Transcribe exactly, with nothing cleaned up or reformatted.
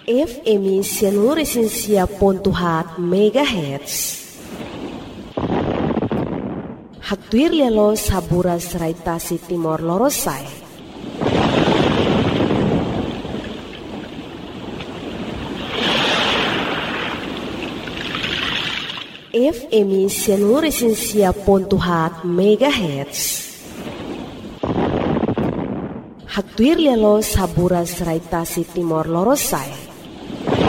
F M Sianuresinsia Pontuhat Megahertz. Haktuir lelo saburas raitasi Timor Lorosai. F M Sianuresinsia Pontuhat Megahertz. Haktuir lelo saburas raitasi Timor Lorosai.